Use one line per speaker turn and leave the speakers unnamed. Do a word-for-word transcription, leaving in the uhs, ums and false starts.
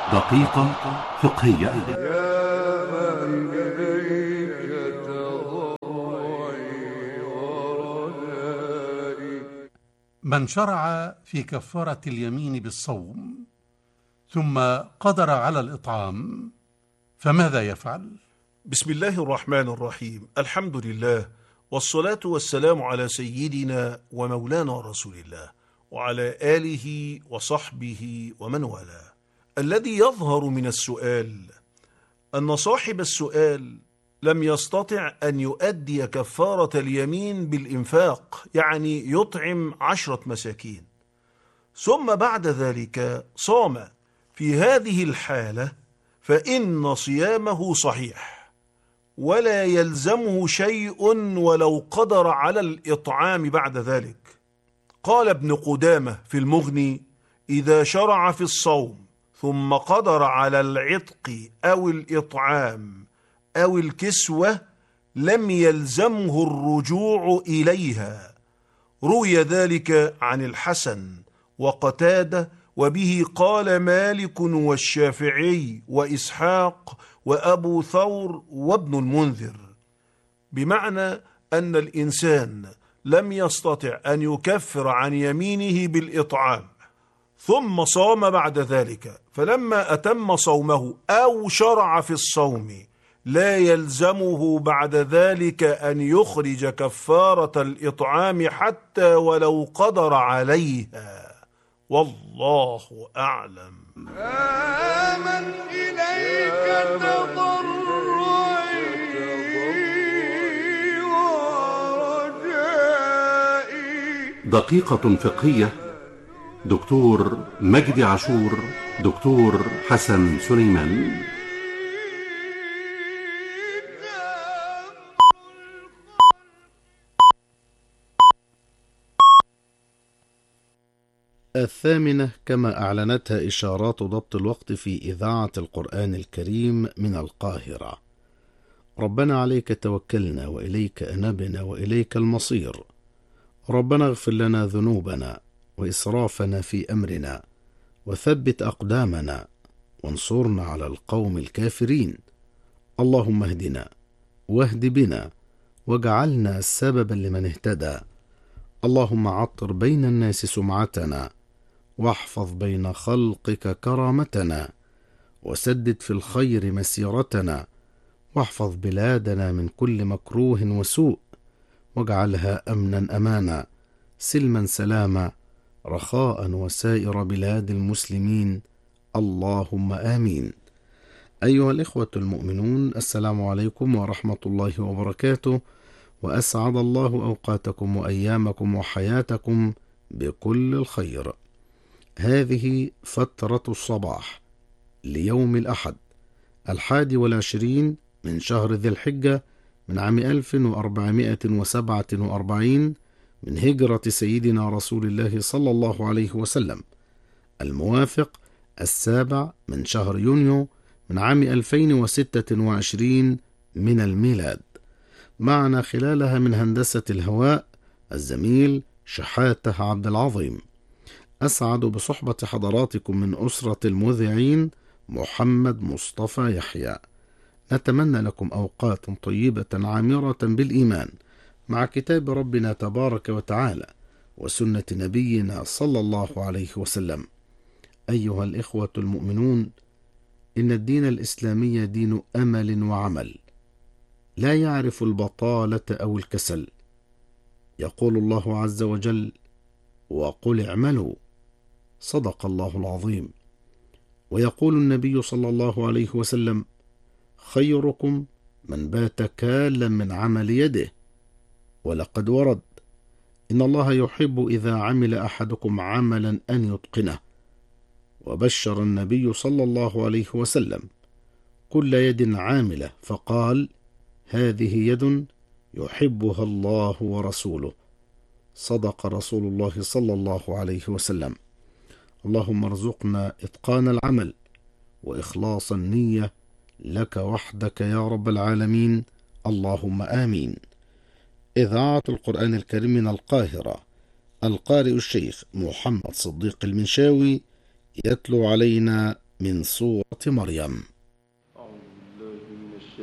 دقيقة فقهية. من شرع في كفارة اليمين بالصوم ثم قدر على الإطعام فماذا يفعل؟
بسم الله الرحمن الرحيم. الحمد لله والصلاة والسلام على سيدنا ومولانا رسول الله وعلى آله وصحبه ومن والاه. الذي يظهر من السؤال أن صاحب السؤال لم يستطع أن يؤدي كفارة اليمين بالإنفاق، يعني يطعم عشرة مساكين، ثم بعد ذلك صام. في هذه الحالة فإن صيامه صحيح ولا يلزمه شيء ولو قدر على الإطعام بعد ذلك. قال ابن قدامة في المغني: إذا شرع في الصوم ثم قدر على العتق أو الإطعام أو الكسوة لم يلزمه الرجوع إليها. روي ذلك عن الحسن وقتادة، وبه قال مالك والشافعي وإسحاق وأبو ثور وابن المنذر، بمعنى أن الإنسان لم يستطع أن يكفر عن يمينه بالإطعام ثم صام بعد ذلك، فلما أتم صومه أو شرع في الصوم لا يلزمه بعد ذلك أن يخرج كفارة الإطعام حتى ولو قدر عليها، والله أعلم.
آمن إليك تضرعي ورجائي.
دقيقة فقهية. دكتور مجدي عاشور، دكتور حسن سليمان.
الثامنة كما أعلنتها إشارات ضبط الوقت في إذاعة القرآن الكريم من القاهرة. ربنا عليك توكلنا وإليك أنبنا وإليك المصير. ربنا اغفر لنا ذنوبنا وإسرافنا في أمرنا وثبت أقدامنا وانصرنا على القوم الكافرين. اللهم اهدنا واهد بنا واجعلنا سببا لمن اهتدى. اللهم عطر بين الناس سمعتنا واحفظ بين خلقك كرامتنا وسدد في الخير مسيرتنا واحفظ بلادنا من كل مكروه وسوء واجعلها أمنا أمانا سلما سلاما رخاء وسائر بلاد المسلمين. اللهم آمين. أيها الإخوة المؤمنون، السلام عليكم ورحمة الله وبركاته، وأسعد الله أوقاتكم وأيامكم وحياتكم بكل الخير. هذه فترة الصباح ليوم الأحد الحادي والعشرين من شهر ذي الحجة من عام ألف وأربعمائة وسبعة وأربعين من هجرة سيدنا رسول الله صلى الله عليه وسلم، الموافق السابع من شهر يونيو من عام ألفين وستة وعشرين من الميلاد. معنا خلالها من هندسة الهواء الزميل شحاتة عبد العظيم. أسعد بصحبة حضراتكم من أسرة المذيعين محمد مصطفى يحيى. نتمنى لكم أوقات طيبة عامرة بالإيمان مع كتاب ربنا تبارك وتعالى وسنة نبينا صلى الله عليه وسلم. أيها الإخوة المؤمنون، إن الدين الإسلامي دين أمل وعمل، لا يعرف البطالة أو الكسل. يقول الله عز وجل: وقل اعملوا. صدق الله العظيم. ويقول النبي صلى الله عليه وسلم: خيركم من بات كالا من عمل يده. ولقد ورد: إن الله يحب إذا عمل أحدكم عملا أن يتقنه. وبشر النبي صلى الله عليه وسلم كل يد عاملة فقال: هذه يد يحبها الله ورسوله. صدق رسول الله صلى الله عليه وسلم. اللهم ارزقنا إتقان العمل وإخلاص النية لك وحدك يا رب العالمين. اللهم آمين. إذاعة القرآن الكريم من القاهرة، القارئ الشيخ محمد صديق المنشاوي يتلو علينا من سورة مريم.